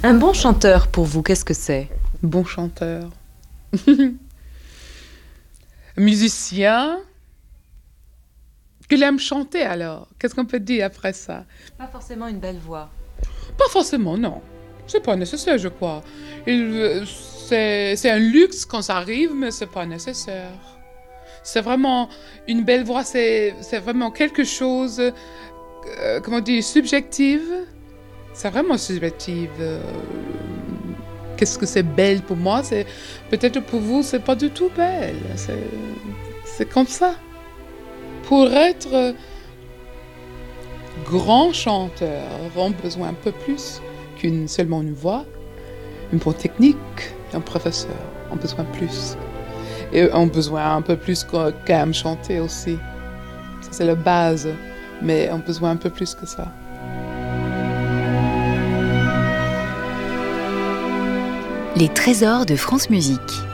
Un bon chanteur, pour vous, qu'est-ce que c'est? Bon chanteur. Musicien. Qu'il aime chanter alors. Qu'est-ce qu'on peut dire après ça? Pas forcément une belle voix. Pas forcément, non. C'est pas nécessaire, je crois. C'est un luxe quand ça arrive, mais c'est pas nécessaire. C'est vraiment une belle voix, c'est vraiment quelque chose, comment dire, subjective. C'est vraiment subjectif. Qu'est-ce que c'est belle pour moi? C'est peut-être pour vous, c'est pas du tout belle. C'est comme ça. Pour être grand chanteur, on a besoin un peu plus qu'une seulement une voix, une bonne technique, un professeur. On a besoin plus. Et on a besoin un peu plus qu'à me chanter aussi. Ça, c'est la base. Mais on a besoin un peu plus que ça. Les trésors de France Musique.